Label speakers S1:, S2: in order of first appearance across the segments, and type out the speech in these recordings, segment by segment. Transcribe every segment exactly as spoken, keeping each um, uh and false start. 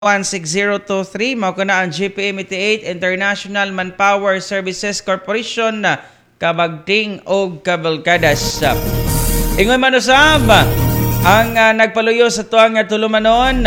S1: one six zero two three. Mao kana ang G P M eighty-eight International Manpower Services Corporation na kabagting og kabalkadas. Ingon man usab ang uh, nagpaluyo sa tuang nga tulumanon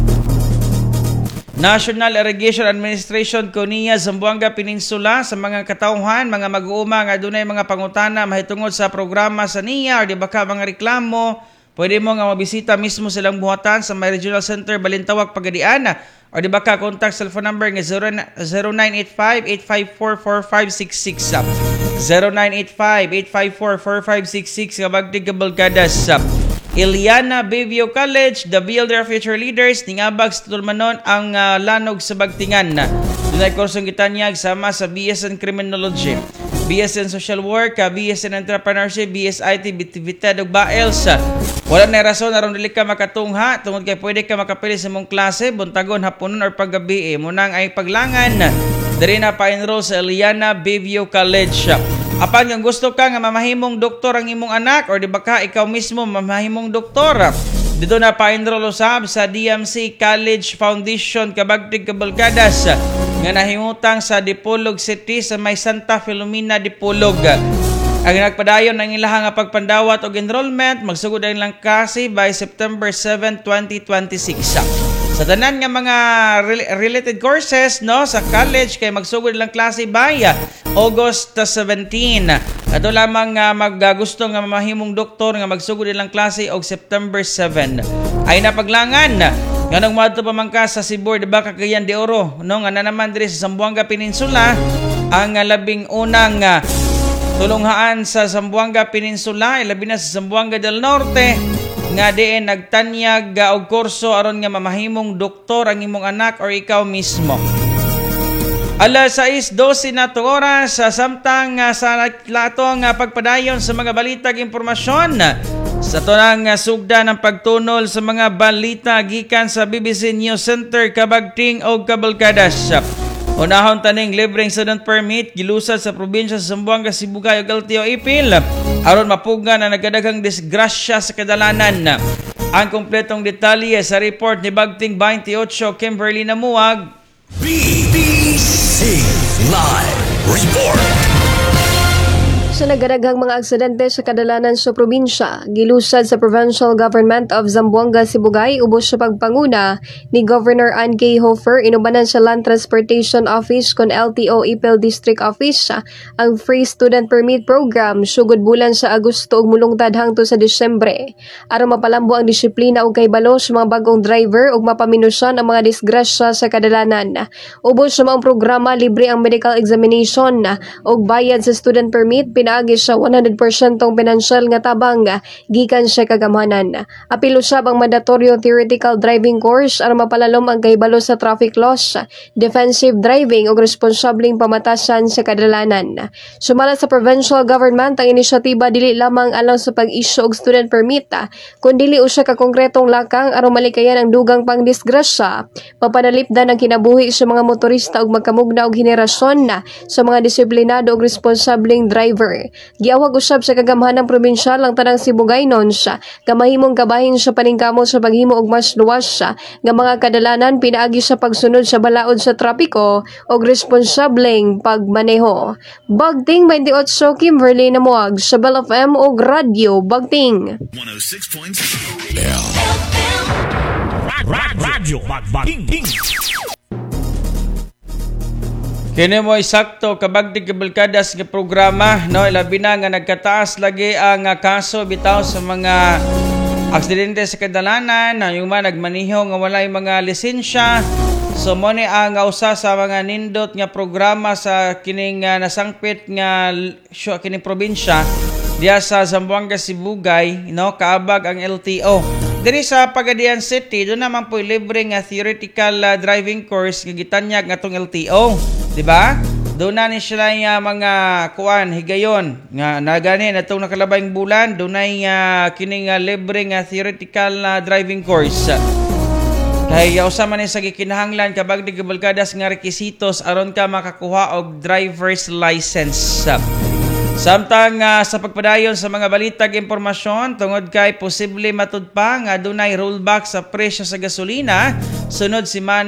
S1: National Irrigation Administration Koniya Zamboanga Peninsula sa mga katawhan, mga mag-uuma nga dunay mga pangutana mahitungod sa programa sa N I A or di ba ka mga reklamo, pwede mo nga mabisita mismo silang buhatan sa may Regional Center Balintawak Pagadian or di ba ka contact cellphone number nga zero nine eight five, eight five four, four five six six zero nine eight five, eight five four, four five six six kabagdig kabalkadas. Iliana Bevio College, the Builder of Future Leaders, ningabag sa tulmanon ang uh, lanog sa bagtingan. Dunay kursong gitanyag sama sa B S in Criminology, B S in Social Work, B S in Entrepreneurship, B S I T, Bitibitad ug Baels. Wala na rason aron dili ka makatungha tungod kay pwede ka makapili sa mong klase buntagon, haponon or paggabi. Munang ay paglangan diri na pa-enroll sa Iliana Bevio College. Apan kung gusto ka nga mamahimong doktor ang imong anak or di ba ka ikaw mismo mamahimong doktor, dito na pa-enroll usab sa D M C College Foundation kabagdig kabalkadas nga nahimutang sa Dipolog City sa may Santa Filomena Dipolog. Ang nagpadayon ng ilahang nga pagpandawat og enrollment magsugod ang lang kasi by September seventh, twenty twenty-six. Sa tanan nga mga related courses no sa college kay magsugod lang klase by August seventeenth. Ato lamang nga maggusto nga mamahimong doktor nga magsugod lang klase og September seventh. Ay napaglangan nganong madto pa man ka sa Cebu, di ba Cagayan de Oro no nga na naman diri sa Zamboanga Peninsula ang labing unang uh, tulunghaan sa Zamboanga Peninsula, ilabi na sa Zamboanga del Norte nga diin nagtanyag uh, og kurso aron nga mamahimong doktor ang imong anak or ikaw mismo. Alas sais dose na to oras sa samtang uh, sa latong uh, pagpadayon sa mga balitag impormasyon sa tunang uh, sugda ng pagtunol sa mga balita gikan sa B B C News Center kabagting og kabalkadas. Unahon taning libreng student permit gilusad sa probinsya sa Zamboanga, Sibugay ug L T O Ipil aron mapugan ang nagadaghang disgrasya sa kadalanan. Ang kompletong detalye sa report ni Bagting twenty-eight Kimberly Namuag.
S2: B B C Live Report.
S3: Sa nagadaghang mga aksidente sa kadalanan sa probinsya, gilusad sa Provincial Government of Zamboanga, Sibugay ubos sa pagpanguna ni Governor Ann K. Hofer inubanan sa Land Transportation Office kon L T O Ipil District Office ang Free Student Permit Program sugod bulan sa Agosto ug mulungtad hangtod sa Disyembre aron mapalambo ang disiplina ug kahibalo sa mga bagong driver ug mapaminusan ang mga disgrasya sa kadalanan. Ubos sa mga programa, libre ang medical examination ug bayad sa student permit pinaagi sa one hundred percent tong financial nga tabang gikan sa kagamanan. Apil usab ang mandatory theoretical driving course aron mapalalom ang kahibalo sa traffic laws, defensive driving ug responsableng pamatasan sa kadalanan. Sumala sa provincial government ang inisyatiba dili lamang alang sa pag-issue og student permit kundi dili usa ka konkretong lakang aron malikayan ang dugang pangdisgrasya, papanalipdan ang kinabuhi sa mga motorista ug magkamugna og henerasyon sa mga disiplinado ug responsableng driver. Giawag usab sa kagamhanang probinsyal ang tanang Sibugaynon sa kamahimong kabahin sa paningkamot sa paghimo og mas luwas sa nga mga kadalanan pinaagi sa pagsunod sa balaod sa trapiko og responsableng pagmaneho. Bagting twenty-eight Kimberly Namuag sa Bell F M og Radio Bagting.
S2: one oh six point seven Radio Bagting.
S1: Kini mo sakto kabagdig kabalkadas nga programa no, ilabi na nga nagkataas lagi ang uh, kaso bitaw sa mga aksidente sa kadalanan, yung mga nagmaniho nga walay mga lisensya. So mo ni ang uh, usa sa mga nindot nga programa sa kining uh, nasangpit nga syo kining probinsya diya sa Zamboanga, Sibugay no, kaabag ang L T O. Diri sa Pagadian City, doon naman po libre nga theoretical uh, driving course nga gitanyag nga tong L T O. Diba? Doon na ni sila yung mga kuan, higayon. Nga nagani na itong nakalabayng bulan, doon na yung uh, kining uh, libre nga theoretical uh, driving course. Kaya usama ni sa gikinahanglan kabagdig kabalkadas nga rekisitos aron ka makakuha og driver's license. Samtang ah, sa pagpadayon sa mga balitag impormasyon tungod kay posible matud pa nga dunay rollback sa presyo sa gasolina sunod si Man